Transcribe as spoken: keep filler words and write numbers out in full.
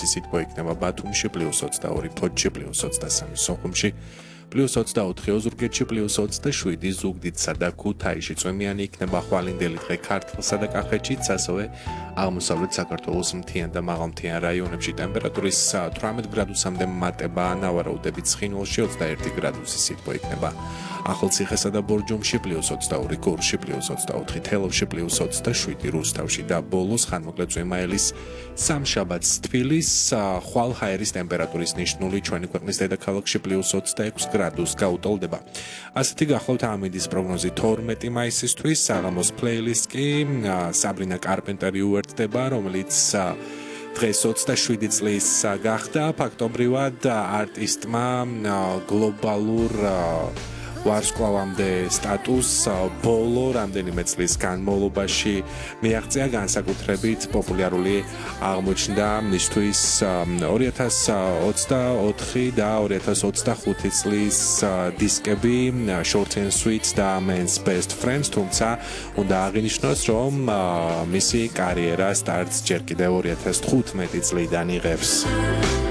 გრადუსი სითბო იქნება ბათუმში პლუს ოცდაორი, ფოთში პლუს ოცდასამი, სოხუმში პლუს ოცდაოთხი, ოზურგეთში პლუს ოცდაშვიდი, ზუგდიდსა და ქუთაისში წვიმიანი იქნება ხვალინდელი დღე ქართლსა და კახეთშიც, ასევე აღმოსავლეთ საქართველოს მთიან და მაღალმთიან რაიონებში ტემპერატურის თვრამეტ გრადუსამდე მატება, ნავარაუდებით ცხინვალში ოცდაერთი გრადუსი სითბო იქნება. ახალციხესა და ბორჯომში პლუს ოცდაორი, გორში პლუს ოცდაოთხი, თელავში პლუს ოცდაშვიდი, რუსთავში და ბოლოს ხანმოკლე წვიმაელის სამშაბათს თბილის ხვალ-ჰაერის ტემპერატურის ნიშნული ჩვენი ქვეყნის დედაქალაქში პლუს ოცდაექვსი გრადუსს გაუტოლდება. ასეთი გახლავთ ამინდის პროგნოზი თორმეტი მაისისთვის, საღამოს პლეილისტ კი საბრინა კარპენტერი უერთდება, რომელიც დღეს ოცდაშვიდი წლის გახდა, ფაქტობრივად არტისტმა გლობალურ ვარსკვლავამდე სტატუსს ბოლო რამდენიმე წლის განმავლობაში მიაღწია, განსაკუთრებით პოპულარული აღმოჩნდა მისთვის ორი ათას ოცდაოთხი და ორი ათას ოცდახუთი წლის დისკები Short and Sweet და Men's Best Friends, თუმცა უნდა აღინიშნოს, რომ მისი კარიერა სტარტს ჯერ კიდევ ორი ათას თხუთმეტი წლიდან იღებს.